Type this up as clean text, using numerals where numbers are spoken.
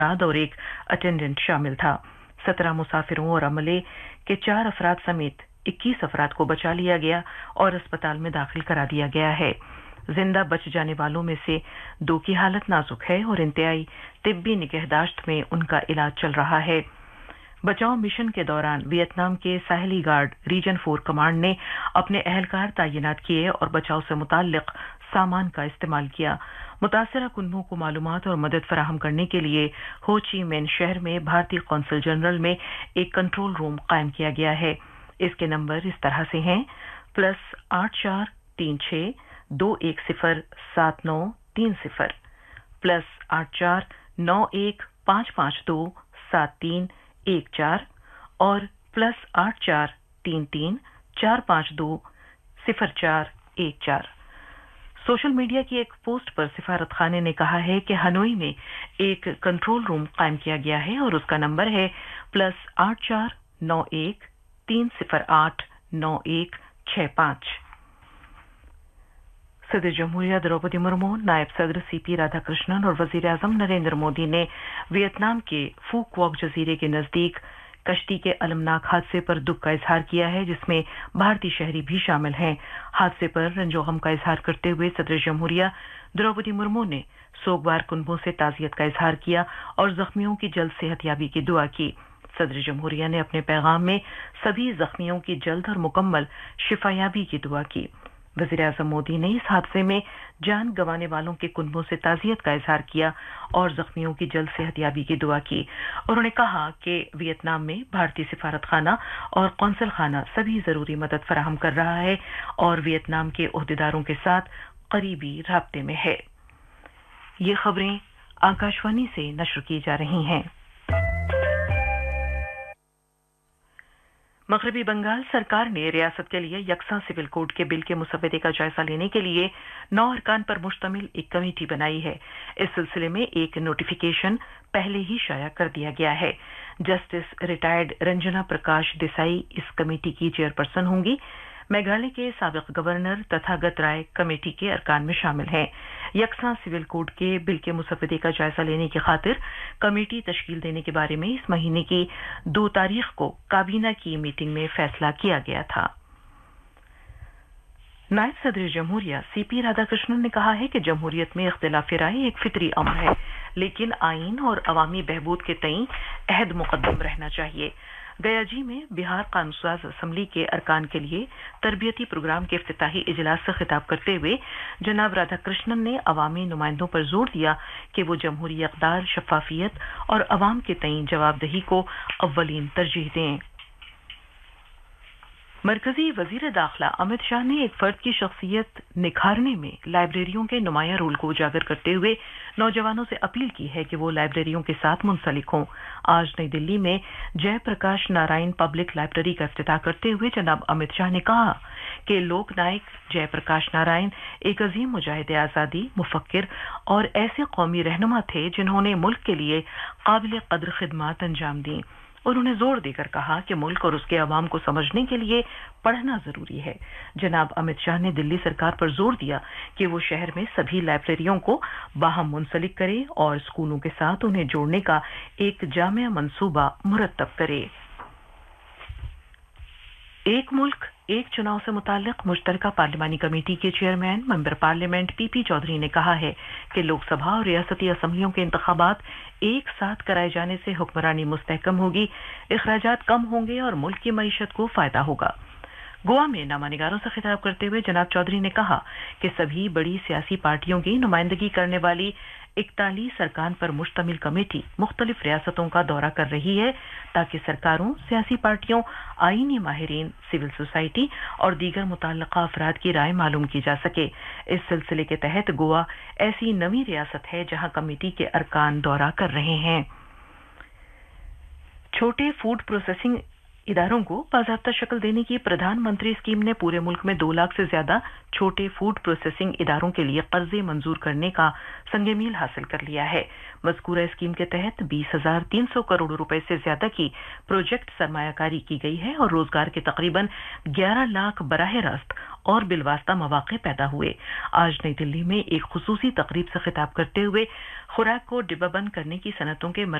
और एक अटेंडेंट शामिल था। 17 मुसाफिरों और अमले के 4 अफराद समेत 21 अफराद को बचा लिया गया और अस्पताल में दाखिल करा दिया गया है। जिंदा बच जाने वालों में से 2 की हालत नाजुक है और इंतहाई तिब्बी निगहदाश्त में उनका इलाज चल रहा है। बचाव मिशन के दौरान वियतनाम के साहली गार्ड रीजन 4 कमांड ने अपने एहलकार तैनात किए और बचाव से मुताल्लिक सामान का इस्तेमाल किया। मुतासरा कुनबों को मालूमात और मदद फराहम करने के लिए हो ची मिन शहर में भारतीय कौंसल जनरल में एक कंट्रोल रूम कायम किया गया है। इसके नंबर इस तरह से हैं +8436 210 7930 +84 91552 7314 और +84 33 452 0414। सोशल मीडिया की एक पोस्ट पर सिफारत खाने ने कहा है कि हनोई में एक कंट्रोल रूम कायम किया गया है और उसका नंबर है +84 91 308 9165। सदर जमहूरिया द्रौपदी मुर्मू, नायब सदर सीपी राधाकृष्णन और वजीर आजम नरेंद्र मोदी ने वियतनाम के फू क्वॉक जजीरे के नजदीक कश्ती के अलमनाक हादसे पर दुख का इजहार किया है, जिसमें भारतीय शहरी भी शामिल हैं। हादसे पर रंजोगम का इजहार करते हुए सदर जमहूरिया द्रौपदी मुर्मू ने सोगवार कुनबों से ताजियत का इजहार किया और जख्मियों की जल्द सेहतयाबी की दुआ की। सदर जमहूरिया ने अपने पैगाम में सभी जख्मियों की जल्द और मुकम्मल शिफायाबी की दुआ की। वज़ीर आज़म मोदी ने इस हादसे में जान गंवाने वालों के कुनबों से ताज़ियत का इजहार किया और जख्मियों की जल्द सेहतयाबी की दुआ की। उन्होंने कहा कि वियतनाम में भारतीय सिफारत खाना और कौंसल खाना सभी जरूरी मदद फराहम कर रहा है और वियतनाम के ओहदेदारों के साथ करीबी राब्ते में है। ये खबरें आकाशवाणी से नश्र की जा रही हैं। मगरबी बंगाल सरकार ने रियासत के लिए यकसा सिविल कोड के बिल के मुसव्वदे का जायजा लेने के लिए 9 अरकान पर मुश्तमिल एक कमेटी बनाई है। इस सिलसिले में एक नोटिफिकेशन पहले ही शाया कर दिया गया है। जस्टिस रिटायर्ड रंजना प्रकाश देसाई इस कमेटी की चेयरपर्सन होंगी। मेघालय के साबिक गवर्नर तथागत राय कमेटी के अरकान में शामिल हैं। यकसा सिविल कोड के बिल के मुसव्वदे का जायजा लेने की खातिर कमेटी तश्कील देने के बारे में इस महीने की 2 तारीख को काबीना की मीटिंग में फैसला किया गया था। नायब सदर जमहूरिया सीपी राधाकृष्णन ने कहा है कि जमहूरियत में इख्तिलाफ राय एक फितरी अमर है, लेकिन आईन और अवामी बहबूद के तईं अहद मुकद्दम रहना चाहिए। गयाजी में बिहार कानूनसाज असम्बली के अरकान के लिए तरबियती प्रोग्राम के इफ्तिताही इजलास से खिताब करते हुए जनाब राधाकृष्णन ने अवामी नुमाइंदों पर जोर दिया कि वो जमहूरी इक़दार, शफाफियत और अवाम के तईं जवाबदही को अव्वलीन तरजीह दें। मरकजी वजीर दाखिला अमित शाह ने एक फर्द की शख्सियत निखारने में लाइब्रेरियों के नुमाया रोल को उजागर करते हुए नौजवानों से अपील की है कि वो लाइब्रेरियों के साथ मुंसलिक हों। आज नई दिल्ली में जयप्रकाश नारायण पब्लिक लाइब्रेरी का इफ्तिताह करते हुए जनाब अमित शाह ने कहा कि लोक नायक जयप्रकाश नारायण एक अजीम मुजाहिद आज़ादी, मुफक्किर और ऐसे कौमी रहनुमा थे जिन्होंने मुल्क के लिए काबिल कद्र खिदमत अंजाम दी। उन्होंने जोर देकर कहा कि मुल्क और उसके अवाम को समझने के लिए पढ़ना जरूरी है। जनाब अमित शाह ने दिल्ली सरकार पर जोर दिया कि वो शहर में सभी लाइब्रेरियों को बाहम मुंसलिक करे और स्कूलों के साथ उन्हें जोड़ने का एक जामिया मंसूबा मुरतब करे। एक मुल्क एक चुनाव से मुताल्लिक मुश्तरका पार्लिमानी कमेटी के chairman member parliament PP Chaudhary ने कहा है कि लोकसभा और रियासती असम्बलियों के इंतखाबात एक साथ कराए जाने से हुक्मरानी मुस्तहकम होगी, इखराजात कम होंगे और मुल्क की मईशत को फायदा होगा। गोवा में नामानिगारों से खिताब करते हुए जनाब चौधरी ने कहा कि सभी बड़ी सियासी पार्टियों की नुमाइंदगी करने वाली 41 अरकान पर मुश्तमिल कमेटी मुख्तलिफ रियासतों का दौरा कर रही है ताकि सरकारों, सियासी पार्टियों, आईनी माहिरीन, सिविल सोसाइटी और दीगर मुतल्लिका अफराद की राय मालूम की जा सके। इस सिलसिले के तहत गोवा ऐसी नवी रियासत है जहां कमेटी के अरकान दौरा कर रहे हैं। छोटे फूड प्रोसेसिंग इदारों को बाज़ाब्ता शक्ल देने की प्रधानमंत्री स्कीम ने पूरे मुल्क में 2 लाख से ज्यादा छोटे फूड प्रोसेसिंग इदारों के लिए कर्जे मंजूर करने का संग मील हासिल कर लिया है। मज़कूरा स्कीम के तहत 20,300 करोड़ रुपए से ज्यादा की प्रोजेक्ट सरमायाकारी की गई है और रोजगार के तकरीबन 11 लाख बराह रास्त और बिलवास्ता मौके पैदा हुए। आज नई दिल्ली में एक खुसूसी तकरीब से खिताब करते हुए खुराक को डिब्बाबंद करने की सनतों के